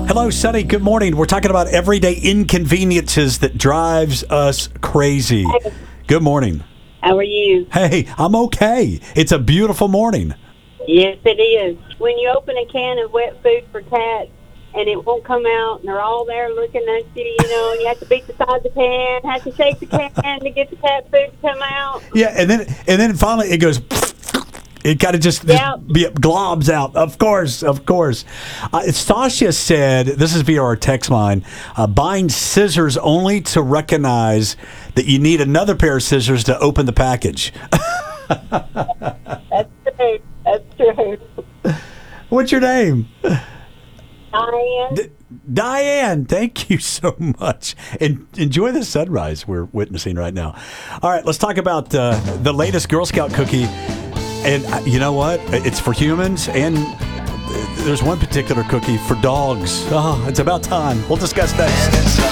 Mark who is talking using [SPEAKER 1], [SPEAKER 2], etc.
[SPEAKER 1] Hello, Sonny. Good morning. We're talking about everyday inconveniences that drives us crazy. Good morning.
[SPEAKER 2] How are you?
[SPEAKER 1] Hey, I'm okay. It's a beautiful morning.
[SPEAKER 2] Yes, it is. When you open a can of wet food for cats and it won't come out, and they're all there looking at you, and you have to beat the side of the can, have to shake the can to get the cat food to come out.
[SPEAKER 1] Yeah, and then finally it goes. It kind of just globs out. Of course. Sasha said, this is via our text line, buying scissors only to recognize that you need another pair of scissors to open the package.
[SPEAKER 2] That's true.
[SPEAKER 1] What's your name?
[SPEAKER 2] Diane.
[SPEAKER 1] Diane, thank you so much. And enjoy the sunrise we're witnessing right now. All right, let's talk about the latest Girl Scout cookie. And you know what? It's for humans, and there's one particular cookie for dogs. Oh, it's about time. We'll discuss next.